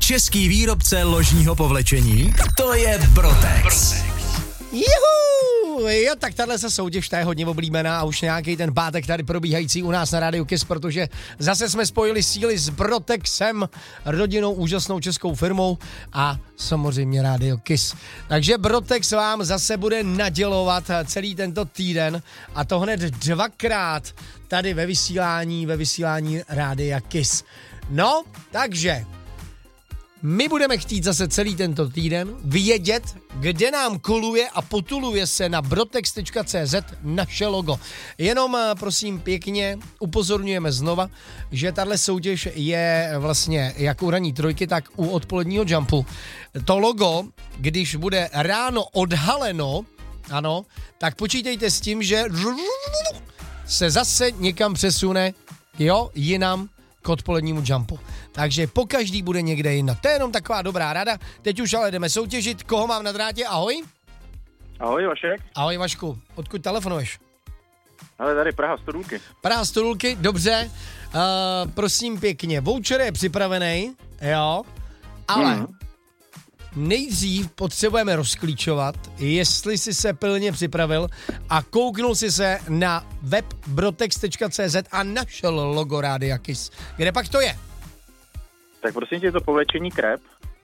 český výrobce ložního povlečení, to je Brotex. Juhu! Jo, tak tahle se soutěž, ta je hodně oblíbená a už nějaký ten pátek tady probíhající u nás na Rádiu Kiss, protože zase jsme spojili síly s Brotexem, rodinou úžasnou českou firmou a samozřejmě Rádio Kiss. Takže Brotex vám zase bude nadělovat celý tento týden a to hned dvakrát tady ve vysílání Rádia Kiss. No, takže my budeme chtít zase celý tento týden vědět, kde nám koluje a potuluje se na brotex.cz naše logo. Jenom prosím pěkně upozorňujeme znova, že tahle soutěž je vlastně jak u ranní trojky, tak u odpoledního jumpu. To logo, když bude ráno odhaleno, ano, tak počítejte s tím, že se zase někam přesune, jo, jinam k odpolednímu jumpu. Takže pokaždý bude někde jinak. To je jenom taková dobrá rada. Teď už ale jdeme soutěžit. Koho mám na drátě? Ahoj. Ahoj, Vašek. Ahoj, Vašku. Odkud telefonuješ? Ale tady Praha, Stodůlky. Praha, Stodůlky, dobře. Prosím pěkně, voucher je připravený, jo, ale nejdřív potřebujeme rozklíčovat, jestli jsi se plně připravil a kouknul si se na web brotex.cz a našel logo Rádia Kiss. Kde pak to je? Tak prosím tě, je to povlečení krep,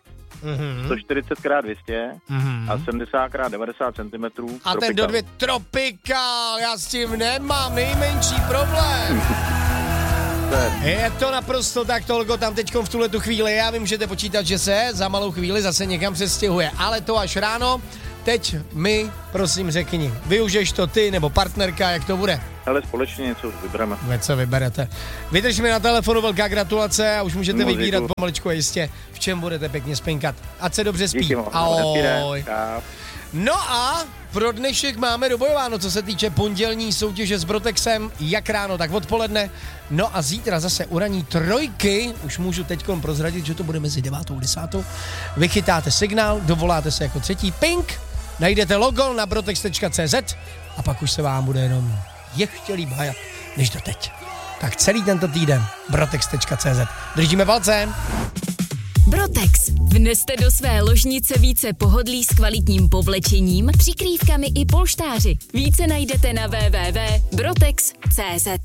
140x200 a 70x90 cm. A ten do 2 tropikál, já s tím nemám nejmenší problém. Je to naprosto tak, to logo tam teďkom v tuhletu chvíli, já vy můžete počítat, že se za malou chvíli zase někam přestěhuje, ale to až ráno. Teď mi, prosím, řekni, využiješ to ty nebo partnerka, jak to bude? Ale společně něco vybereme. Vy co vyberete. Vydrž mi na telefonu, velká gratulace a už můžete vybírat pomaličku a jistě, v čem budete pěkně spinkat. Ať se dobře spí. Ahoj. No a pro dnešek máme dobojováno, co se týče pondělní soutěže s Brotexem, jak ráno, tak odpoledne. No a zítra zase u ranní trojky, už můžu teďkom prozradit, že to bude mezi 9. a 10. Vychytáte signál, dovoláte se jako třetí ping, najdete logo na brotex.cz a pak už se vám bude jenom ještě líp hajat, než doteď. Tak celý tento týden brotex.cz. Držíme palce. Brotex. Vneste do své ložnice více pohodlí s kvalitním povlečením, přikrývkami i polštáři. Více najdete na www.brotex.cz.